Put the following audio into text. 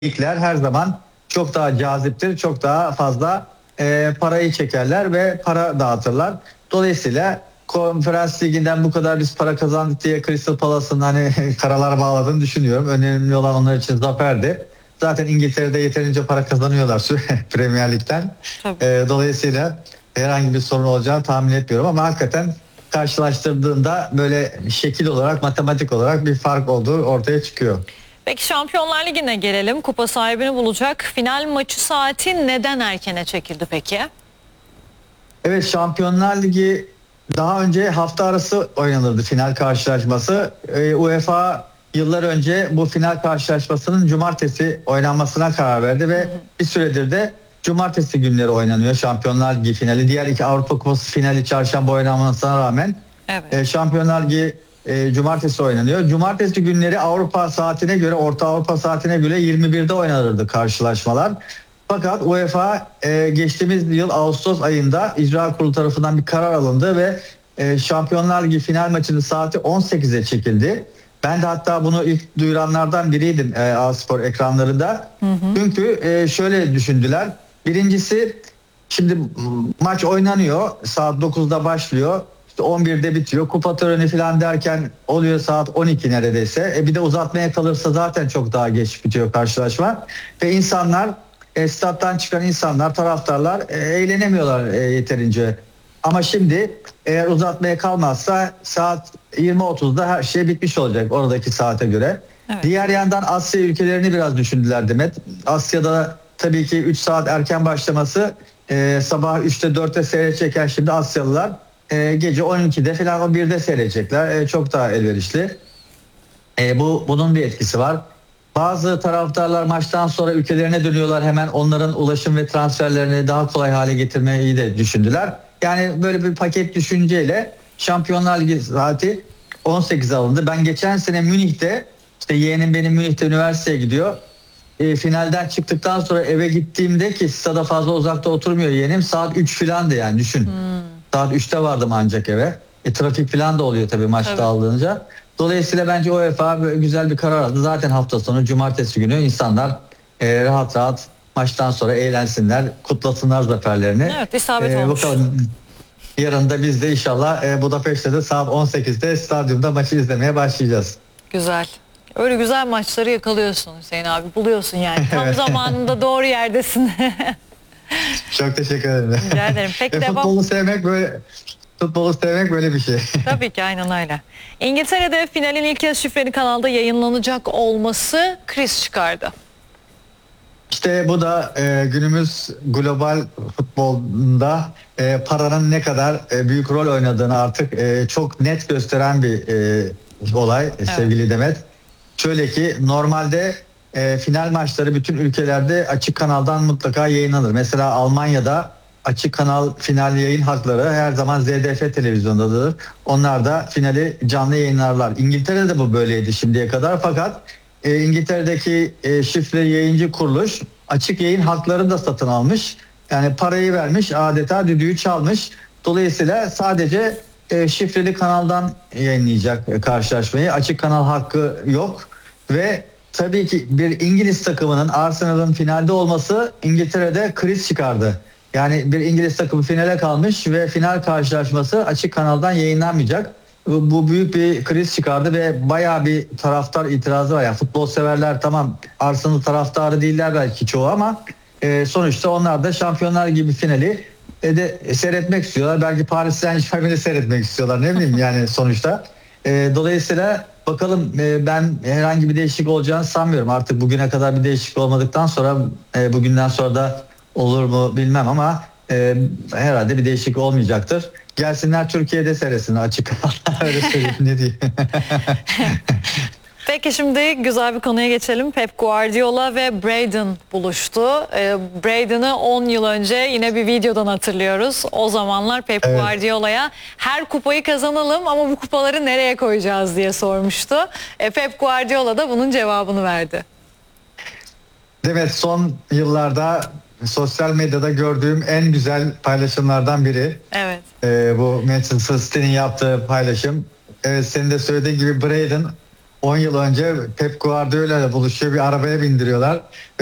ligler her zaman çok daha caziptir, çok daha fazla parayı çekerler ve para dağıtırlar. Dolayısıyla Konferans Ligi'nden bu kadar biz para kazandık diye Crystal Palace'ın hani karalar bağladığını düşünüyorum. Önemli olan onlar için zaferdi. Zaten İngiltere'de yeterince para kazanıyorlar Premier Lig'den. Dolayısıyla herhangi bir sorun olacağını tahmin etmiyorum ama hakikaten karşılaştırdığında böyle şekil olarak, matematik olarak bir fark olduğu ortaya çıkıyor. Peki Şampiyonlar Ligi'ne gelelim. Kupa sahibini bulacak. Final maçı saati neden erkene çekildi peki? Evet, Şampiyonlar Ligi daha önce hafta arası oynanırdı final karşılaşması. UEFA yıllar önce bu final karşılaşmasının cumartesi oynanmasına karar verdi ve bir süredir de cumartesi günleri oynanıyor Şampiyonlar Ligi finali. Diğer iki Avrupa Kupası finali çarşamba oynanmasına rağmen Şampiyonlar Ligi cumartesi oynanıyor. Cumartesi günleri Avrupa saatine göre, Orta Avrupa saatine göre 21'de oynanırdı karşılaşmalar. Fakat UEFA geçtiğimiz yıl Ağustos ayında icra kurulu tarafından bir karar alındı ve Şampiyonlar Ligi final maçının saati 18'e çekildi. Ben de hatta bunu ilk duyuranlardan biriydim A-Spor ekranlarında. Çünkü şöyle düşündüler. Birincisi, şimdi maç oynanıyor, saat 9'da başlıyor. İşte 11'de bitiyor. Kupa töreni falan derken oluyor saat 12 neredeyse. Bir de uzatmaya kalırsa zaten çok daha geç bitiyor karşılaşma. Ve insanlar, stat'tan çıkan insanlar, taraftarlar eğlenemiyorlar yeterince. Ama şimdi eğer uzatmaya kalmazsa saat 20.30'da her şey bitmiş olacak oradaki saate göre. Evet. Diğer yandan Asya ülkelerini biraz düşündüler Demet. Asya'da tabii ki 3 saat erken başlaması, sabah 3'te 4'te seyredecekken şimdi Asyalılar gece 12'de falan, o 1'de seyredecekler. Çok daha elverişli. Bunun bir etkisi var. Bazı taraftarlar maçtan sonra ülkelerine dönüyorlar. Hemen onların ulaşım ve transferlerini daha kolay hale getirmeyi de düşündüler. Yani böyle bir paket düşünceyle Şampiyonlar Ligi saati 18 alındı. Ben geçen sene Münih'te, işte yeğenim benim Münih'te üniversiteye gidiyor. Finalden çıktıktan sonra eve gittiğimde, ki stada fazla uzakta oturmuyor yeğenim, saat 3 filandı yani düşün. Saat 3'te vardım ancak eve. Trafik filan da oluyor tabii maçta aldığınca. Dolayısıyla bence UEFA güzel bir karar aldı. Zaten hafta sonu cumartesi günü insanlar rahat rahat maçtan sonra eğlensinler, kutlasınlar zaferlerini. Evet, isabet olmuş. Bakalım, yarın da biz de inşallah Budapeşte de saat 18'de stadyumda maçı izlemeye başlayacağız. Güzel. Öyle güzel maçları yakalıyorsun Hüseyin abi. Buluyorsun yani. Tam zamanında doğru yerdesin. Çok teşekkür ederim. Rica ederim. Peki Futbolu sevmek böyle bir şey. Tabii ki, aynen öyle. İngiltere'de finalin ilk kez şifreli kanalda yayınlanacak olması kriz çıkardı. İşte bu da günümüz global futbolunda paranın ne kadar büyük rol oynadığını artık çok net gösteren bir olay, sevgili Demet. Şöyle ki, normalde final maçları bütün ülkelerde açık kanaldan mutlaka yayınlanır. Mesela Almanya'da açık kanal final yayın hakları her zaman ZDF televizyondadır. Onlar da finali canlı yayınlarlar. İngiltere'de bu böyleydi şimdiye kadar, fakat İngiltere'deki şifreli yayıncı kuruluş açık yayın hakları da satın almış. Yani parayı vermiş, adeta düdüğü çalmış. Dolayısıyla sadece şifreli kanaldan yayınlayacak karşılaşmayı. Açık kanal hakkı yok ve tabii ki bir İngiliz takımının, Arsenal'ın finalde olması İngiltere'de kriz çıkardı. Yani bir İngiliz takımı finale kalmış ve final karşılaşması açık kanaldan yayınlanmayacak. Bu büyük bir kriz çıkardı ve bayağı bir taraftar itirazı var. Yani futbol severler tamam, Arsenal taraftarı değiller belki çoğu ama sonuçta onlar da Şampiyonlar gibi finali de seyretmek istiyorlar. Belki Paris Saint-Germain'i seyretmek istiyorlar, ne bileyim yani sonuçta. Dolayısıyla bakalım, ben herhangi bir değişiklik olacağını sanmıyorum. Artık bugüne kadar bir değişiklik olmadıktan sonra bugünden sonra da olur mu bilmem ama herhalde bir değişiklik olmayacaktır. Gelsinler Türkiye'de seyretsinler açık kanalda, öyle söyleyeyim, ne diyeyim. Peki şimdi güzel bir konuya geçelim. Pep Guardiola ve Braden buluştu. Braden'ı 10 yıl önce yine bir videodan hatırlıyoruz. O zamanlar Pep Guardiola'ya her kupayı kazanalım ama bu kupaları nereye koyacağız diye sormuştu. Pep Guardiola da bunun cevabını verdi. Evet, son yıllarda sosyal medyada gördüğüm en güzel paylaşımlardan biri. Evet. Bu Manchester City'nin yaptığı paylaşım. Evet, senin de söylediğin gibi Braden 10 yıl önce Pep Guardiola ile buluşuyor, bir arabaya bindiriyorlar.